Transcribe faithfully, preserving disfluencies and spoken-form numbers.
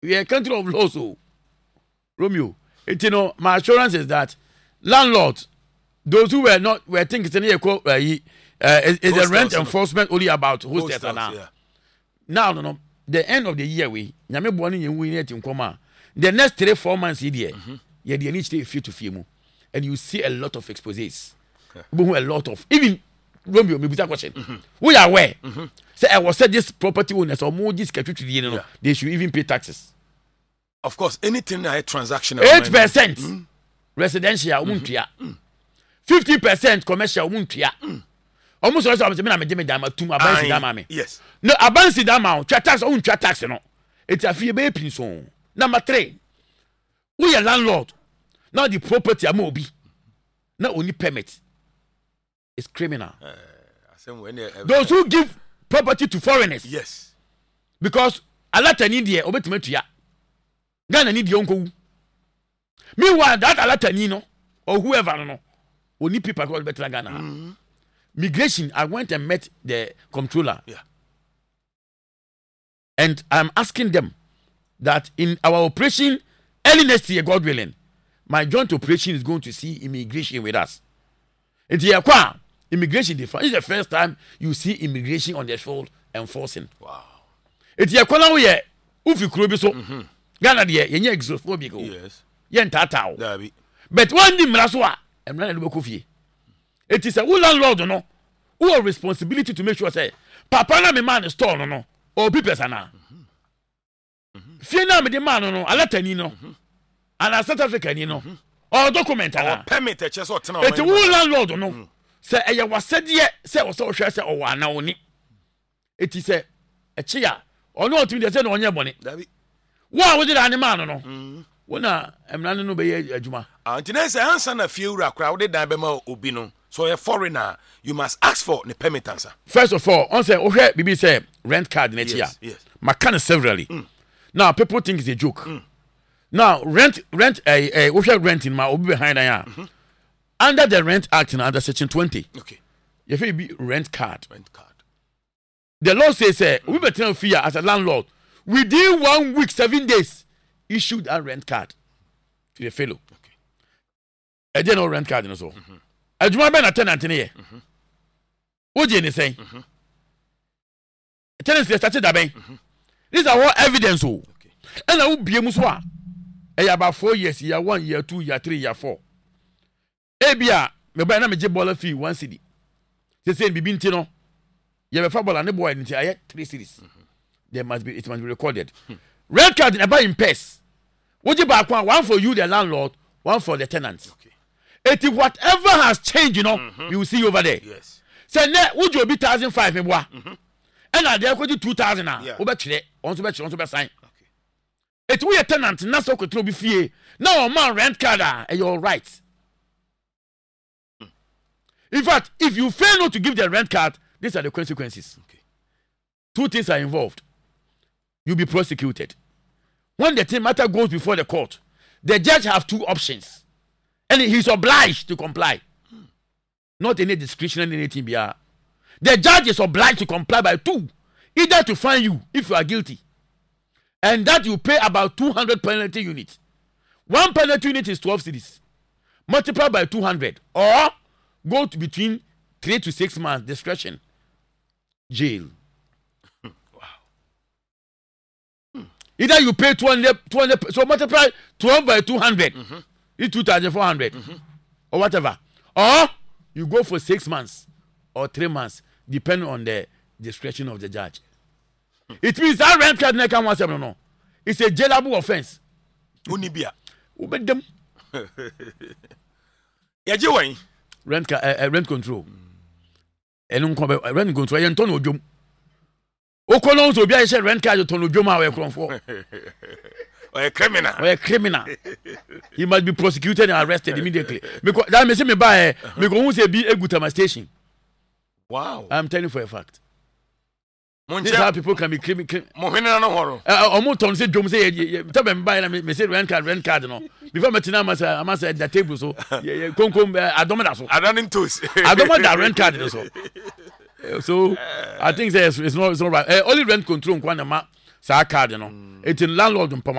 we are a country of law, so Romeo. It, you know, my assurance is that landlords, those who were not were thinking it's uh, uh, is, is a rent enforcement only about hostels now. Yeah. Now, no, no. The end of the year, we nyame born in we net in coma. The next three four months here, yeah, they need to stay few to few, and you see a lot of exposés. Yeah. A lot of even Romeo, me a question. Mm-hmm. We are aware. Mm-hmm. So I was said this property owners or more this you know, yeah. They should even pay taxes. Of course, anything that transactional. Eight percent mm-hmm. residential, mm-hmm. fifty percent commercial, mm-hmm. Almost also I'm saying I'm a dama to my bank dama. Yes. No, abansi dama, tax own tax no. It's a fee baby so. Number three, we are landlord. Now the property are mobi. Not only permit. It's criminal. Uh, when those who give property to foreigners. Yes. Because a lot of India obey to ya. Ghana need uncle. Meanwhile, that a lot of Nino or whoever no. Only people call better Ghana. Mm-hmm. Migration, I went and met the comptroller. Yeah. And I'm asking them that in our operation, early next year, God willing, my joint operation is going to see immigration with us. And here, immigration different. It's the first time you see immigration on the field enforcing. Wow. It's here, now we are Ufi Krubiso. Ghana, dear, you're exophobic. Yes. Yen Tatao. But one thing, Mraswa, and Rana Lukofi. It is a wool landlord, no, who have responsibility to make sure say, Papa na me man is store no no, or people sana. Fear na me the man no, a letter ni no, and a South African you know, or document or permit a chess or ten. It's a wool landlord no. Say I was said yet, say or so share say or one now ni. It is a a chair or no to the same on your money. What was it animal no? When I'm not no be a juma. Until I say answer a few crowded diabema ubino. So a foreigner, you must ask for the permit answer. First of all, on say, okay, B B say rent card next yes, year. Yes. Makana severally. Mm. Now people think it's a joke. Mm. Now rent, rent, a, uh, uh, rent in my obi behind there. Mm-hmm. Under the Rent Act, under Section twenty. Okay. If it be rent card. Rent card. The law says, uh, we better fear as a landlord within one week, seven days, issue that rent card to the fellow. Okay. I didn't know rent card and so. Mm-hmm. Adwuma ben na tenant ne ye. Mhm. Oje ne sen. Mhm. Tenant dey start da ben. Mhm. These are all evidence o. Okay. And na wo bie mu so a. E ya about four years, year one, year two, year three, year four. Ebia, me ba na me je ball fee one cedi. Say say bibi nti no. Ye be fa ball na boy nti aye three cedis. Mhm. There must be it must be recorded. Hmm. Red card na buy in pairs. Wo je ba kwa one for you the landlord, one for the tenant. Okay. It is whatever has changed, you know, mm-hmm. you will see over there. Yes. Say, ne, would you be thousand five, me boy? And I dare go to two thousand now. Over today, on to bet, on to bet sign. Okay. It will a tenant, not so control be fear. No man rent card, and you're right. Mm. In fact, if you fail not to give the rent card, these are the consequences. Okay. Two things are involved. You'll be prosecuted. When the thing matter goes before the court, the judge have two options. And he's obliged to comply. Hmm. Not any discretion in anything. The judge is obliged to comply by two. Either to fine you if you are guilty. And that you pay about two hundred penalty units. One penalty unit is twelve cedis. Multiply by two hundred. Or go to between three to six months discretion. Jail. wow. Hmm. Either you pay two hundred, two hundred, so multiply twelve by two hundred. Mm-hmm. It's two thousand four hundred mm-hmm. or whatever. Or you go for six months or three months, depending on the discretion of the judge. It means that rent card never can no no. It's a jailable offense. Unibia. Ubedem. Yaje rent uh, rent control. Enu nko rent control yen ton odwom. Okono so bia ye rent card ton odwom a we kronfo. Or a criminal. Or a criminal. He must be prosecuted and arrested immediately. Because that means me buy me go who say be a good station. Wow. I'm telling you for a fact. This is how people can be criminal. Mohina no horo. Uh, omo ton say jom say tell me buy me say rent card rent card no. Before me tina ma say am say the table so kom kom adoma so. Adonin toes. Adoma that rent card so. So I think it's, it's not it's not right. Uh, only rent control nkwa na ma saa card no eti landlord mpɔmɔ